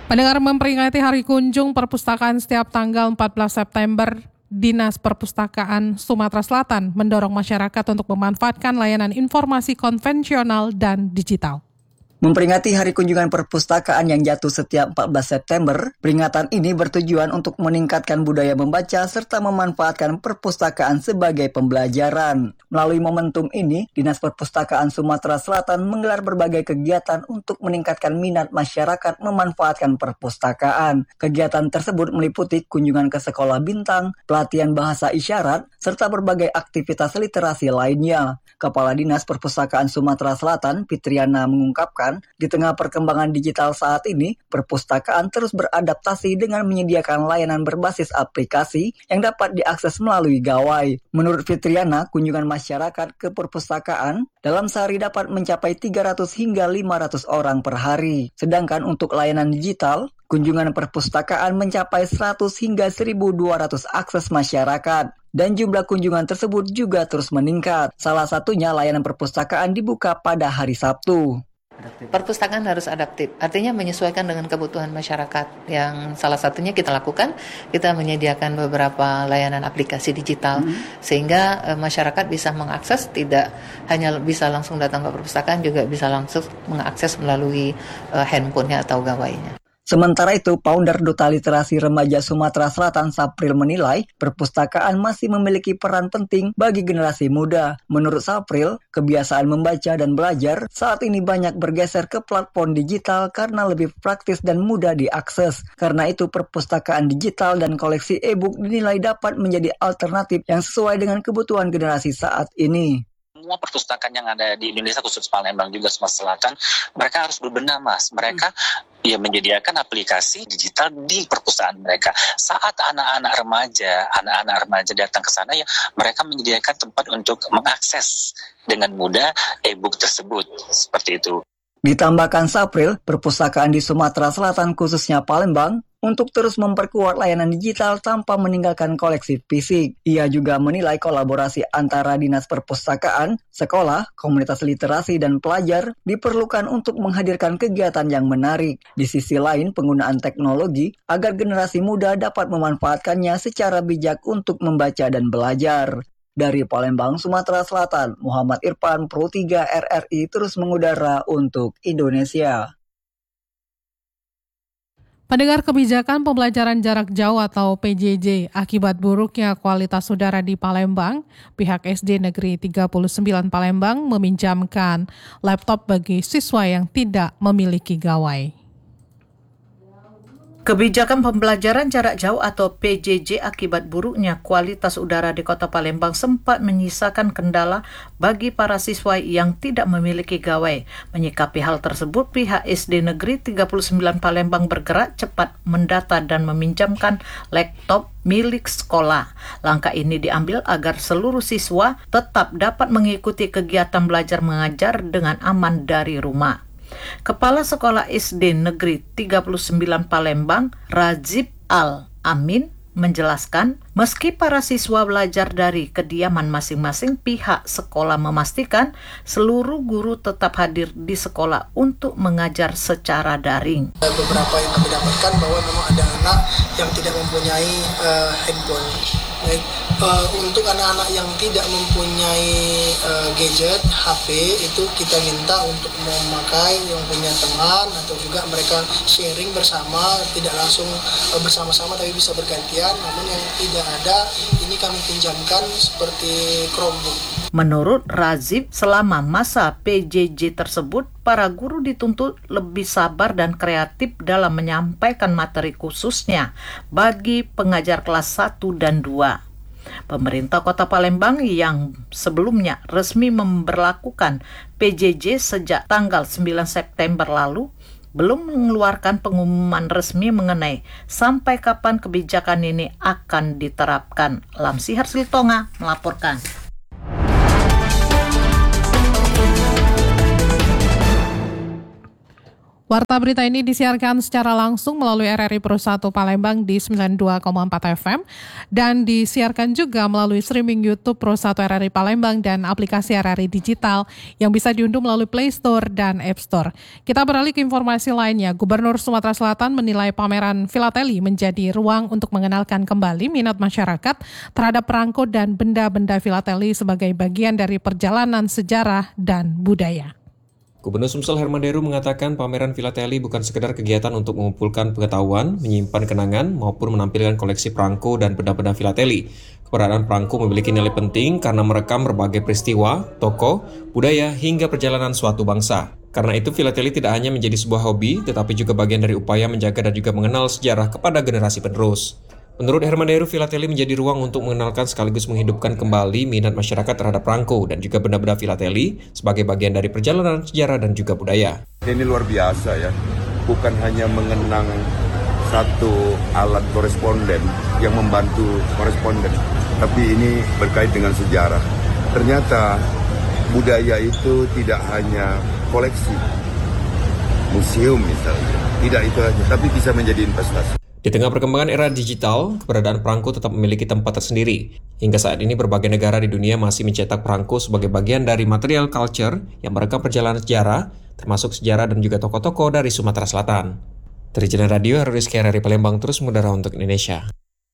Pendengar, memperingati Hari Kunjung Perpustakaan setiap tanggal 14 September, Dinas Perpustakaan Sumatera Selatan mendorong masyarakat untuk memanfaatkan layanan informasi konvensional dan digital. Memperingati Hari Kunjungan Perpustakaan yang jatuh setiap 14 September, peringatan ini bertujuan untuk meningkatkan budaya membaca serta memanfaatkan perpustakaan sebagai pembelajaran. Melalui momentum ini, Dinas Perpustakaan Sumatera Selatan menggelar berbagai kegiatan untuk meningkatkan minat masyarakat memanfaatkan perpustakaan. Kegiatan tersebut meliputi kunjungan ke sekolah bintang, pelatihan bahasa isyarat, serta berbagai aktivitas literasi lainnya. Kepala Dinas Perpustakaan Sumatera Selatan, Fitriana, mengungkapkan, di tengah perkembangan digital saat ini, perpustakaan terus beradaptasi dengan menyediakan layanan berbasis aplikasi yang dapat diakses melalui gawai. Menurut Fitriana, kunjungan masyarakat ke perpustakaan dalam sehari dapat mencapai 300 hingga 500 orang per hari. Sedangkan untuk layanan digital, kunjungan perpustakaan mencapai 100 hingga 1.200 akses masyarakat. Dan jumlah kunjungan tersebut juga terus meningkat. Salah satunya layanan perpustakaan dibuka pada hari Sabtu. Perpustakaan harus adaptif, artinya menyesuaikan dengan kebutuhan masyarakat. Yang salah satunya kita lakukan, kita menyediakan beberapa layanan aplikasi digital, sehingga masyarakat bisa mengakses, tidak hanya bisa langsung datang ke perpustakaan, juga bisa langsung mengakses melalui handphonenya atau gawainya. Sementara itu, Founder Duta Literasi Remaja Sumatera Selatan, Sapril, menilai perpustakaan masih memiliki peran penting bagi generasi muda. Menurut Sapril, kebiasaan membaca dan belajar saat ini banyak bergeser ke platform digital karena lebih praktis dan mudah diakses. Karena itu, perpustakaan digital dan koleksi e-book dinilai dapat menjadi alternatif yang sesuai dengan kebutuhan generasi saat ini. Semua perpustakaan yang ada di Indonesia, khusus Palembang juga Sumatera Selatan, mereka harus berbenah, Mas. Mereka menyediakan aplikasi digital di perpustakaan mereka. Saat anak-anak remaja datang ke sana, ya mereka menyediakan tempat untuk mengakses dengan mudah e-book tersebut, seperti itu. Ditambahkan Sapril, perpustakaan di Sumatera Selatan khususnya Palembang untuk terus memperkuat layanan digital tanpa meninggalkan koleksi fisik. Ia juga menilai kolaborasi antara Dinas Perpustakaan, sekolah, komunitas literasi, dan pelajar diperlukan untuk menghadirkan kegiatan yang menarik. Di sisi lain, penggunaan teknologi agar generasi muda dapat memanfaatkannya secara bijak untuk membaca dan belajar. Dari Palembang, Sumatera Selatan, Muhammad Irfan, Pro 3 RRI terus mengudara untuk Indonesia. Pendengar, kebijakan pembelajaran jarak jauh atau PJJ akibat buruknya kualitas udara di Palembang, pihak SD Negeri 39 Palembang meminjamkan laptop bagi siswa yang tidak memiliki gawai. Kebijakan pembelajaran jarak jauh atau PJJ akibat buruknya kualitas udara di Kota Palembang sempat menyisakan kendala bagi para siswa yang tidak memiliki gawai. Menyikapi hal tersebut, pihak SD Negeri 39 Palembang bergerak cepat mendata dan meminjamkan laptop milik sekolah. Langkah ini diambil agar seluruh siswa tetap dapat mengikuti kegiatan belajar mengajar dengan aman dari rumah. Kepala Sekolah SD Negeri 39 Palembang, Razib Al-Amin, menjelaskan, meski para siswa belajar dari kediaman masing-masing, pihak sekolah memastikan seluruh guru tetap hadir di sekolah untuk mengajar secara daring. Beberapa yang kami dapatkan bahwa memang ada anak yang tidak mempunyai handphone. Untuk anak-anak yang tidak mempunyai gadget, HP, itu kita minta untuk memakai yang punya teman atau juga mereka sharing bersama, tidak langsung bersama-sama tapi bisa bergantian. Namun yang tidak ada, ini kami pinjamkan seperti Chromebook. Menurut Razib, selama masa PJJ tersebut, para guru dituntut lebih sabar dan kreatif dalam menyampaikan materi khususnya bagi pengajar kelas 1 dan 2. Pemerintah Kota Palembang yang sebelumnya resmi memberlakukan PJJ sejak tanggal 9 September lalu belum mengeluarkan pengumuman resmi mengenai sampai kapan kebijakan ini akan diterapkan. Lamsihar Siltonga melaporkan. Warta berita ini disiarkan secara langsung melalui RRI Pro 1 Palembang di 92,4 FM dan disiarkan juga melalui streaming YouTube Pro 1 RRI Palembang dan aplikasi RRI Digital yang bisa diunduh melalui Play Store dan App Store. Kita beralih ke informasi lainnya. Gubernur Sumatera Selatan menilai pameran filateli menjadi ruang untuk mengenalkan kembali minat masyarakat terhadap perangko dan benda-benda filateli sebagai bagian dari perjalanan sejarah dan budaya. Gubernur Sumsel Herman Deru mengatakan pameran filateli bukan sekedar kegiatan untuk mengumpulkan pengetahuan, menyimpan kenangan, maupun menampilkan koleksi perangko dan benda-benda filateli. Keberadaan perangko memiliki nilai penting karena merekam berbagai peristiwa, tokoh, budaya, hingga perjalanan suatu bangsa. Karena itu filateli tidak hanya menjadi sebuah hobi, tetapi juga bagian dari upaya menjaga dan juga mengenal sejarah kepada generasi penerus. Menurut Herman Deru, filateli menjadi ruang untuk mengenalkan sekaligus menghidupkan kembali minat masyarakat terhadap perangko dan juga benda-benda filateli sebagai bagian dari perjalanan sejarah dan juga budaya. Ini luar biasa ya, bukan hanya mengenang satu alat koresponden yang membantu koresponden, tapi ini berkait dengan sejarah. Ternyata budaya itu tidak hanya koleksi, museum misalnya, tidak itu aja, tapi bisa menjadi investasi. Di tengah perkembangan era digital, keberadaan perangko tetap memiliki tempat tersendiri. Hingga saat ini berbagai negara di dunia masih mencetak perangko sebagai bagian dari material culture yang merekam perjalanan sejarah, termasuk sejarah dan juga tokoh-tokoh dari Sumatera Selatan. Dari Jalan Radio, Rizky RRI Palembang terus mengudara untuk Indonesia.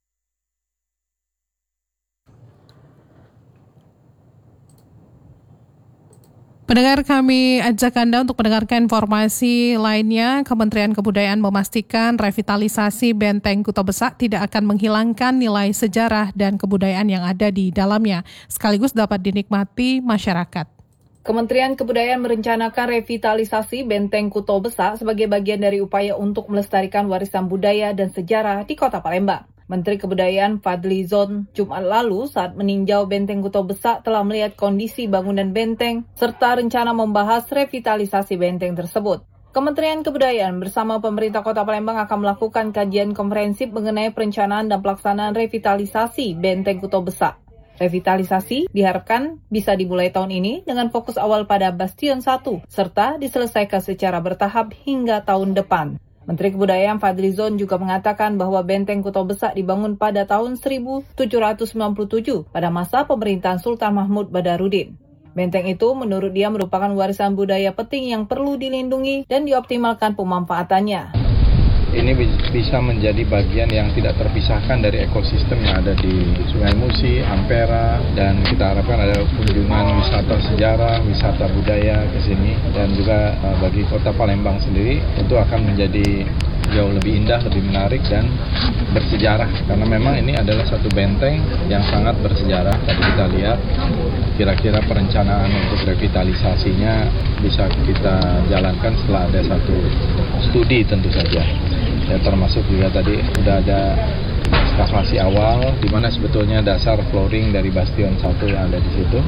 Pendengar, kami ajak Anda untuk mendengarkan informasi lainnya. Kementerian Kebudayaan memastikan revitalisasi Benteng Kuto Besak tidak akan menghilangkan nilai sejarah dan kebudayaan yang ada di dalamnya, sekaligus dapat dinikmati masyarakat. Kementerian Kebudayaan merencanakan revitalisasi Benteng Kuto Besak sebagai bagian dari upaya untuk melestarikan warisan budaya dan sejarah di Kota Palembang. Menteri Kebudayaan Fadlizon Jumat lalu saat meninjau Benteng Kuto Besak telah melihat kondisi bangunan benteng serta rencana membahas revitalisasi benteng tersebut. Kementerian Kebudayaan bersama pemerintah Kota Palembang akan melakukan kajian komprehensif mengenai perencanaan dan pelaksanaan revitalisasi Benteng Kuto Besak. Revitalisasi diharapkan bisa dimulai tahun ini dengan fokus awal pada Bastion 1 serta diselesaikan secara bertahap hingga tahun depan. Menteri Kebudayaan Fadlizon juga mengatakan bahwa Benteng Kuto Besak dibangun pada tahun 1797 pada masa pemerintahan Sultan Mahmud Badarudin. Benteng itu menurut dia merupakan warisan budaya penting yang perlu dilindungi dan dioptimalkan pemanfaatannya. Ini bisa menjadi bagian yang tidak terpisahkan dari ekosistem yang ada di Sungai Musi, Ampera, dan kita harapkan ada kunjungan wisata sejarah, wisata budaya ke sini, dan juga bagi Kota Palembang sendiri itu akan menjadi jauh lebih indah, lebih menarik, dan bersejarah. Karena memang ini adalah satu benteng yang sangat bersejarah. Tadi kita lihat kira-kira perencanaan untuk revitalisasinya bisa kita jalankan setelah ada satu studi tentu saja. Ya, termasuk juga tadi sudah ada ekskavasi awal di mana sebetulnya dasar flooring dari Bastion 1 yang ada di situ.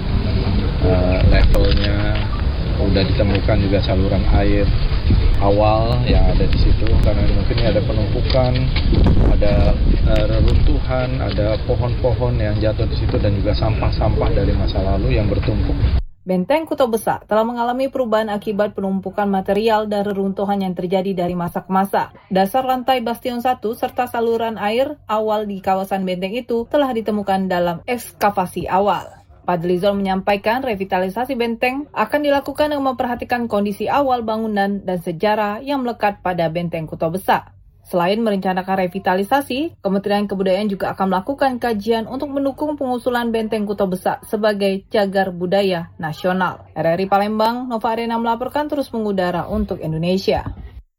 Levelnya sudah ditemukan juga saluran air awal yang ada di situ, karena mungkin ada penumpukan, ada reruntuhan, ada pohon-pohon yang jatuh di situ dan juga sampah-sampah dari masa lalu yang bertumpuk. Benteng Kuto Besak telah mengalami perubahan akibat penumpukan material dan reruntuhan yang terjadi dari masa ke masa. Dasar lantai Bastion 1 serta saluran air awal di kawasan benteng itu telah ditemukan dalam ekskavasi awal. Fadlizon menyampaikan revitalisasi benteng akan dilakukan dengan memperhatikan kondisi awal bangunan dan sejarah yang melekat pada Benteng Kuto Besak. Selain merencanakan revitalisasi, Kementerian Kebudayaan juga akan melakukan kajian untuk mendukung pengusulan Benteng Kuto Besak sebagai cagar budaya nasional. RRI Palembang, Nova Arena melaporkan terus mengudara untuk Indonesia.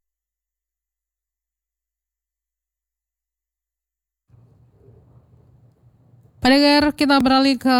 Pendengar, kita beralih ke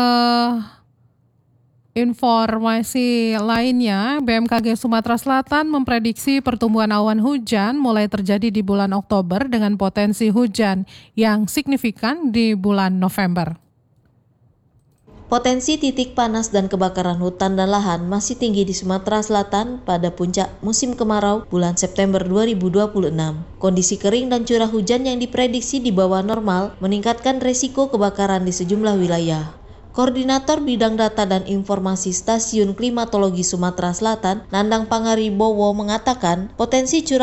informasi lainnya. BMKG Sumatera Selatan memprediksi pertumbuhan awan hujan mulai terjadi di bulan Oktober dengan potensi hujan yang signifikan di bulan November. Potensi titik panas dan kebakaran hutan dan lahan masih tinggi di Sumatera Selatan pada puncak musim kemarau bulan September 2026. Kondisi kering dan curah hujan yang diprediksi di bawah normal meningkatkan resiko kebakaran di sejumlah wilayah. Koordinator Bidang Data dan Informasi Stasiun Klimatologi Sumatera Selatan, Nandang Pangaribowo mengatakan potensi curah